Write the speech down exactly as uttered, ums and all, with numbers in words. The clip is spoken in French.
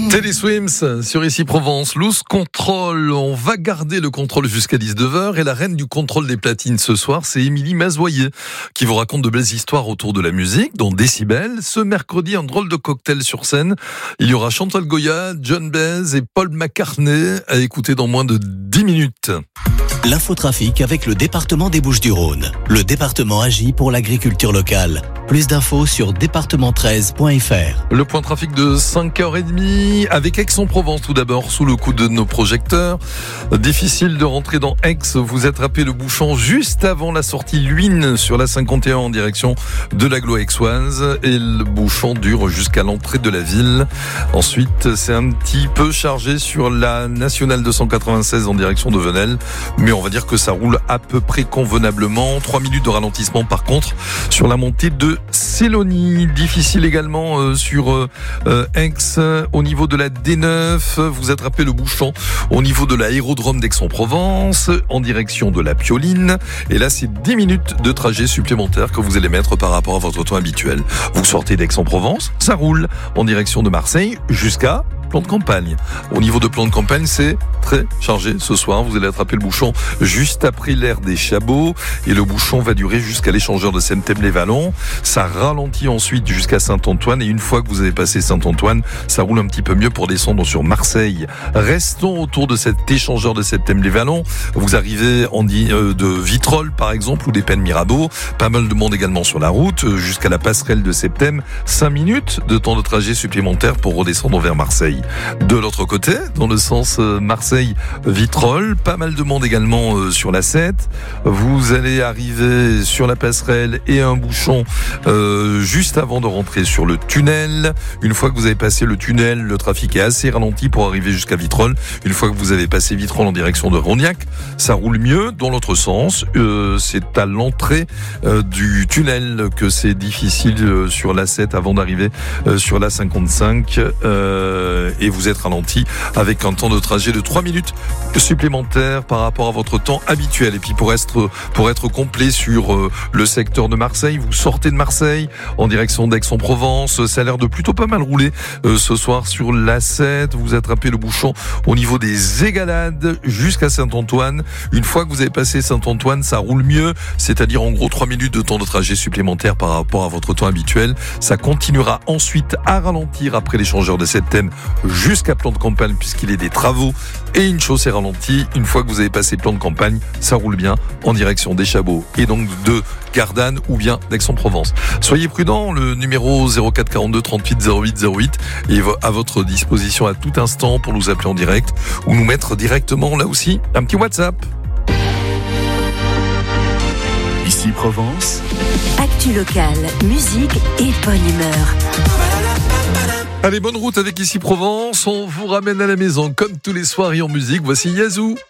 Teddy Swims sur Ici Provence, Loose Control. On va garder le contrôle jusqu'à dix-neuf heures et la reine du contrôle des platines ce soir, c'est Émilie Mazoyer qui vous raconte de belles histoires autour de la musique, dont Décibel. Ce mercredi, un drôle de cocktail sur scène. Il y aura Chantal Goya, John Baez et Paul McCartney à écouter dans moins de dix minutes. L'infotrafic avec le département des Bouches-du-Rhône. Le département agit pour l'agriculture locale. Plus d'infos sur département treize point f r. Le point trafic de cinq heures trente avec Aix-en-Provence tout d'abord, sous le coup de nos projecteurs. Difficile de rentrer dans Aix, vous attrapez le bouchon juste avant la sortie Luynes sur la cinquante et un en direction de l'agglo aixoise et le bouchon dure jusqu'à l'entrée de la ville. Ensuite, c'est un petit peu chargé sur la nationale deux cent quatre-vingt-seize en direction de Venelle, mais on va dire que ça roule à peu près convenablement. Trois minutes de ralentissement par contre sur la montée de Célonie. Difficile également euh, sur euh, Aix au niveau de la D neuf. Vous attrapez le bouchon au niveau de l'aérodrome d'Aix-en-Provence en direction de la Pioline. Et là, c'est dix minutes de trajet supplémentaire que vous allez mettre par rapport à votre temps habituel. Vous sortez d'Aix-en-Provence, ça roule en direction de Marseille jusqu'à Plan de Campagne. Au niveau de Plan de Campagne, c'est très chargé ce soir. Vous allez attraper le bouchon juste après l'aire des Chabots et le bouchon va durer jusqu'à l'échangeur de Saint-Thème-les-Vallons. Ça ralentit ensuite jusqu'à Saint-Antoine et une fois que vous avez passé Saint-Antoine, ça roule un petit peu mieux pour descendre sur Marseille. Restons autour de cet échangeur de Saint-Thème-les-Vallons. Vous arrivez en dit, euh, de Vitrolles par exemple ou des Pennes Mirabeau. Pas mal de monde également sur la route jusqu'à la passerelle de Septem. Cinq minutes de temps de trajet supplémentaire pour redescendre vers Marseille. De l'autre côté, dans le sens Marseille-Vitrolles, pas mal de monde également sur la sept. Vous allez arriver sur la passerelle et un bouchon euh, juste avant de rentrer sur le tunnel. Une fois que vous avez passé le tunnel, le trafic est assez ralenti pour arriver jusqu'à Vitrolles. Une fois que vous avez passé Vitrolles en direction de Rognac, ça roule mieux. Dans l'autre sens, euh, c'est à l'entrée euh, du tunnel que c'est difficile euh, sur la sept avant d'arriver euh, sur la cinquante-cinq. Euh, et vous êtes ralenti avec un temps de trajet de trois minutes supplémentaires par rapport à votre temps habituel. Et puis pour être, pour être complet sur euh, le secteur de Marseille, vous sortez de Marseille en direction d'Aix-en-Provence. Ça a l'air de plutôt pas mal rouler euh, ce soir sur l'A sept. Vous attrapez le bouchon au niveau des Égalades jusqu'à Saint-Antoine. Une fois que vous avez passé Saint-Antoine, ça roule mieux, c'est-à-dire en gros trois minutes de temps de trajet supplémentaire par rapport à votre temps habituel. Ça continuera ensuite à ralentir après l'échangeur de Septem jusqu'à Plan de Campagne puisqu'il est des travaux et une chaussée ralentie. Une fois que vous avez passé Plan de Campagne, ça roule bien en direction des Chabots et donc de Gardanne ou bien d'Aix-en-Provence. Soyez prudents, le numéro zéro quatre quarante-deux trente-huit zéro huit zéro huit est à votre disposition à tout instant pour nous appeler en direct ou nous mettre directement là aussi un petit WhatsApp. Ici Provence. Actu locale, musique et bonne humeur. Allez, bonne route avec Ici Provence. On vous ramène à la maison comme tous les soirs et en musique. Voici Yazoo.